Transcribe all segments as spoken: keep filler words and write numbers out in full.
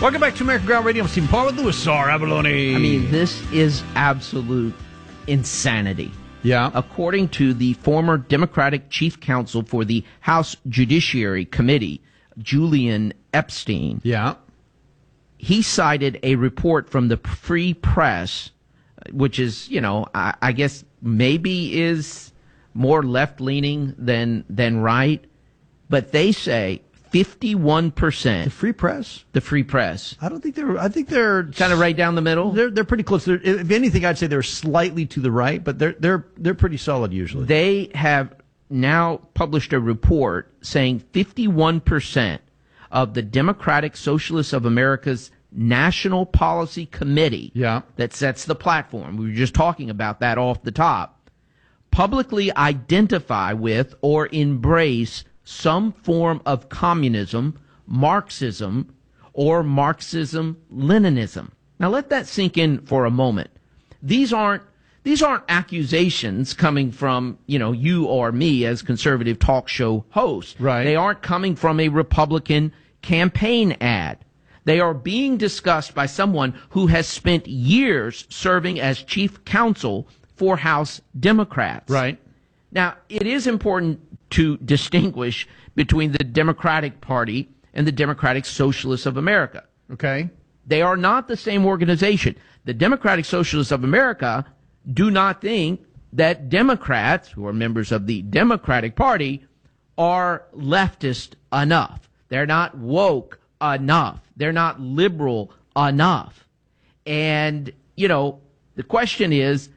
Welcome back to American Ground Radio. I'm Stephen Paul with Louis R. Abalone. I mean, this is absolute insanity. Yeah. According to the former Democratic chief counsel for the House Judiciary Committee, Julian Epstein. Yeah. He cited a report from the Free Press, which is, you know, I, I guess maybe is more left-leaning than than right, but they say fifty-one percent. The Free Press? The Free Press. I don't think they're, I think they're kind of right down the middle. They're they're pretty close. They're, if anything, I'd say they're slightly to the right, but they're they're they're pretty solid usually. They have now published a report saying fifty-one percent of the Democratic Socialists of America's National Policy Committee, yeah, that sets the platform, we were just talking about that off the top, publicly identify with or embrace some form of communism, Marxism, or Marxism-Leninism. Now let that sink in for a moment. These aren't these aren't accusations coming from, you know, you or me as conservative talk show hosts. Right. They aren't coming from a Republican campaign ad. They are being discussed by someone who has spent years serving as chief counsel for House Democrats. Right. Now, it is important to distinguish between the Democratic Party and the Democratic Socialists of America. Okay. They are not the same organization. The Democratic Socialists of America do not think that Democrats, who are members of the Democratic Party, are leftist enough. They're not woke enough. They're not liberal enough. And, you know, the question is,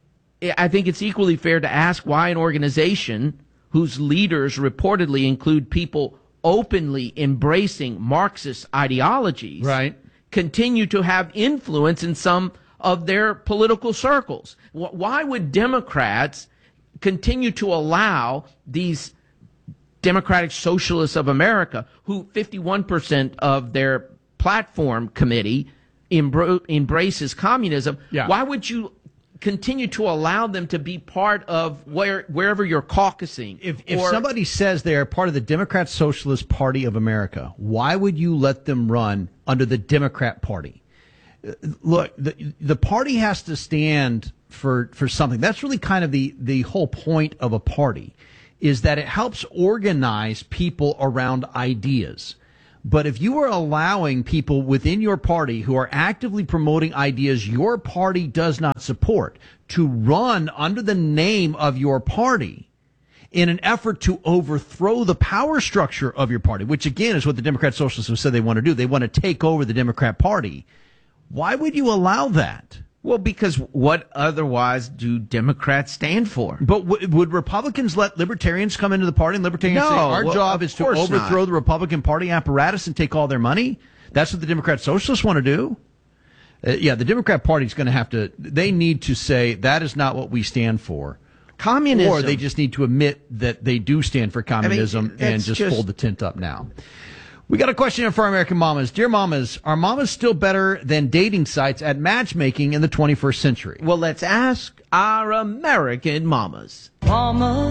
I think it's equally fair to ask why an organization whose leaders reportedly include people openly embracing Marxist ideologies, right, continue to have influence in some of their political circles. Why would Democrats continue to allow these Democratic Socialists of America, who fifty-one percent of their platform committee embro- embraces communism, yeah. why would you continue to allow them to be part of where wherever you're caucusing? If, if or, somebody says they're part of the Democrat Socialist Party of America, why would you let them run under the Democrat Party? Look, the the party has to stand for for something. That's really kind of the the whole point of a party, is that it helps organize people around ideas. But if you are allowing people within your party who are actively promoting ideas your party does not support to run under the name of your party in an effort to overthrow the power structure of your party, which again is what the Democrat Socialists have said they want to do. They want to take over the Democrat Party. Why would you allow that? Well, because what otherwise do Democrats stand for? But w- would Republicans let libertarians come into the party and libertarians no, say our well, job is to overthrow not. the Republican Party apparatus and take all their money? That's what the Democrat Socialists want to do. Uh, yeah, the Democrat Party is going to have to, they need to say that is not what we stand for. Communism. Or they just need to admit that they do stand for communism I mean, and just, just fold the tent up now. We got a question for our American mamas. Dear mamas, are mamas still better than dating sites at matchmaking in the twenty-first century? Well, let's ask our American mamas. Mama,